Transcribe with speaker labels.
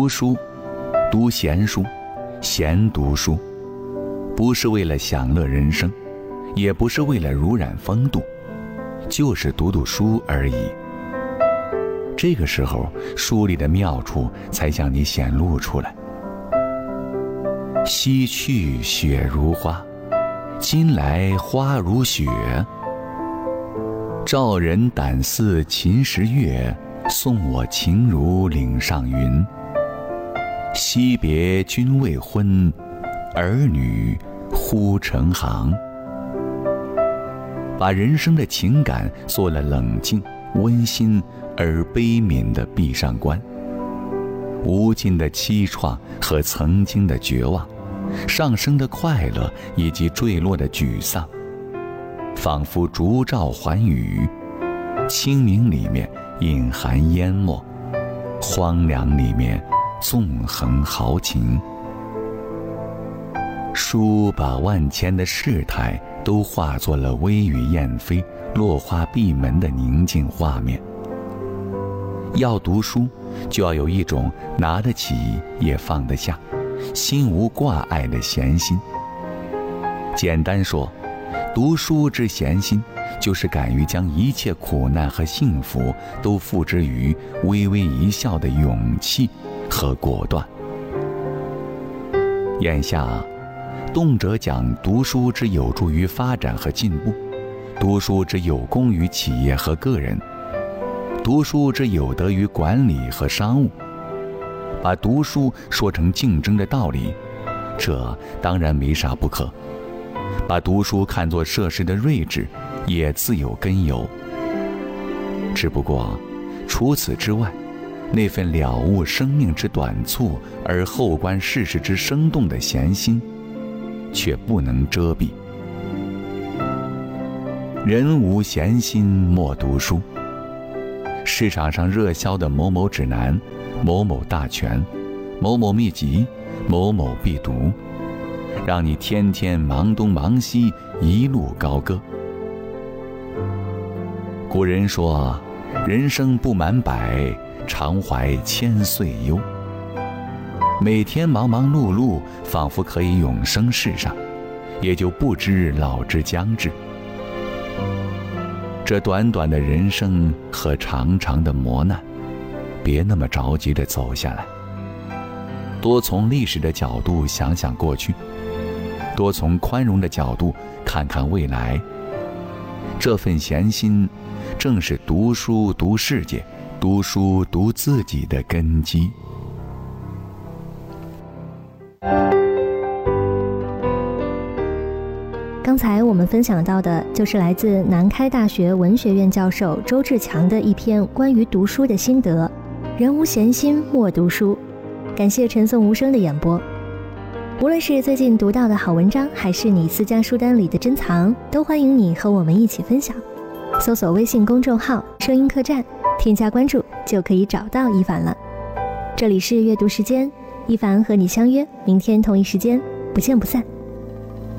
Speaker 1: 读书，读闲书，闲读书，不是为了享乐人生，也不是为了濡染风度，就是读读书而已。这个时候，书里的妙处才向你显露出来。西去雪如花，今来花如雪。照人胆似秦时月，送我情如岭上云。惜别君未婚，儿女忽成行。把人生的情感做了冷静、温馨而悲悯的闭上关。无尽的凄怆和曾经的绝望，上升的快乐以及坠落的沮丧，仿佛烛照寰宇。清明里面隐含淹没，荒凉里面纵横豪情。书把万千的世态都化作了微雨燕飞、落花闭门的宁静画面。要读书，就要有一种拿得起也放得下、心无挂碍的闲心。简单说，读书之闲心，就是敢于将一切苦难和幸福都付之于微微一笑的勇气和果断。眼下，动辄讲读书之有助于发展和进步，读书之有功于企业和个人，读书之有德于管理和商务，把读书说成竞争的道理，这当然没啥不可。把读书看作涉世的睿智，也自有根由。只不过，除此之外，那份了悟生命之短促而后观世事之生动的闲心，却不能遮蔽。人无闲心莫读书。市场上热销的某某指南、某某大全、某某秘籍、某某必读，让你天天忙东忙西，一路高歌。古人说，人生不满百，常怀千岁忧。每天忙忙碌碌，仿佛可以永生世上，也就不知老之将至。这短短的人生和长长的磨难，别那么着急地走下来，多从历史的角度想想过去，多从宽容的角度看看未来。这份闲心，正是读书读世界、读书读自己的根基。
Speaker 2: 刚才我们分享到的就是来自南开大学文学院教授周志强的一篇关于读书的心得，人无闲心莫读书。感谢陈颂无声的演播。无论是最近读到的好文章，还是你私家书单里的珍藏，都欢迎你和我们一起分享。搜索微信公众号声音客栈，添加关注就可以找到一凡了。这里是阅读时间，一凡和你相约明天同一时间，不见不散。